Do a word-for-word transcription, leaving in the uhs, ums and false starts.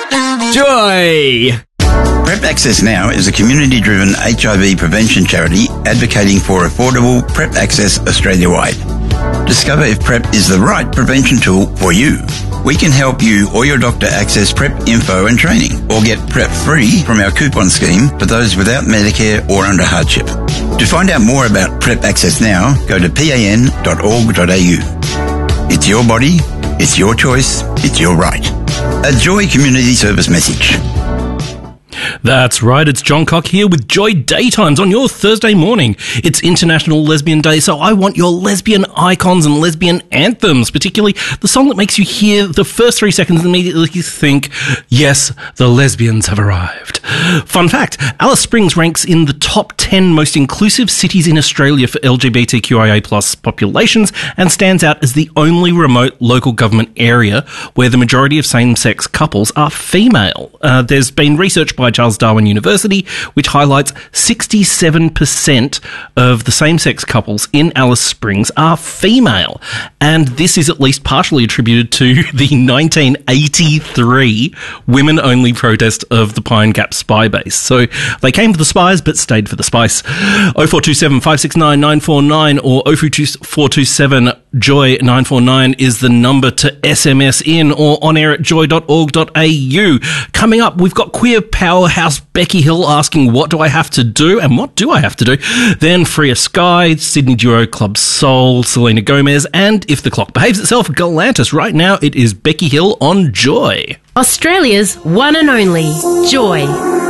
Joy! PrEP Access Now is a community-driven H I V prevention charity advocating for affordable PrEP access Australia-wide. Discover if PrEP is the right prevention tool for you. We can help you or your doctor access PrEP info and training, or get PrEP free from our coupon scheme for those without Medicare or under hardship. To find out more about PrEP Access Now, go to pan dot org dot a u. It's your body, it's your choice, it's your right. A Joy Community Service message. That's right, it's John Cock here with Joy Daytimes on your Thursday morning. It's International Lesbian Day, so I want your lesbian icons and lesbian anthems, particularly the song that makes you hear the first three seconds and immediately think, yes, the lesbians have arrived. Fun fact, Alice Springs ranks in the top ten most inclusive cities in Australia for L G B T Q I A plus populations and stands out as the only remote local government area where the majority of same-sex couples are female. Uh, there's been research by Charles Darwin University, which highlights sixty-seven percent of the same-sex couples in Alice Springs are female. And this is at least partially attributed to the nineteen eighty-three women-only protest of the Pine Gap Spy Base. So they came for the spies, but stayed for the spice. oh four two seven, five six nine, nine four nine or oh four two seven, joy nine four nine is the number to S M S in, or on air at joy dot org dot a u. Coming up, we've got queer powerhouse Becky Hill asking, what do I have to do? And what do I have to do? Then Freya Sky, Sydney duo Club Soul, Selena Gomez, and if the clock behaves itself, Galantis. Right now, it is Becky Hill on Joy. Australia's one and only Joy.